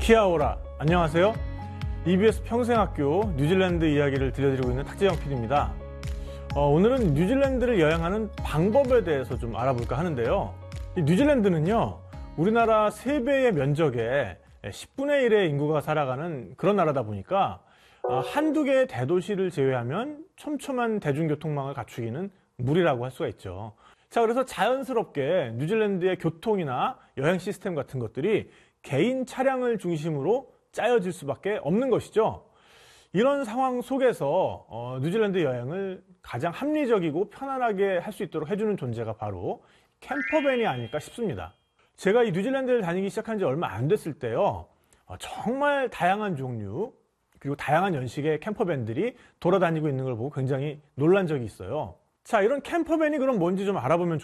키아오라, 안녕하세요. EBS 평생학교 뉴질랜드 이야기를 들려드리고 있는 탁재영 PD입니다. 오늘은 뉴질랜드를 여행하는 방법에 대해서 좀 알아볼까 하는데요. 이 뉴질랜드는요, 우리나라 3배의 면적에 10분의 1의 인구가 살아가는 그런 나라다 보니까 한두 개의 대도시를 제외하면 촘촘한 대중교통망을 갖추기는 무리라고 할 수가 있죠. 자, 그래서 자연스럽게 뉴질랜드의 교통이나 여행 시스템 같은 것들이 개인 차량을 중심으로 짜여질 수밖에 없는 것이죠. 이런 상황 속에서 뉴질랜드 여행을 가장 합리적이고 편안하게 할 수 있도록 해주는 존재가 바로 캠퍼밴이 아닐까 싶습니다. 제가 이 뉴질랜드를 다니기 시작한 지 얼마 안 됐을 때요, 정말 다양한 종류 그리고 다양한 연식의 캠퍼밴들이 돌아다니고 있는 걸 보고 굉장히 놀란 적이 있어요. 자, 이런 캠퍼밴이 그럼 뭔지 좀 알아보면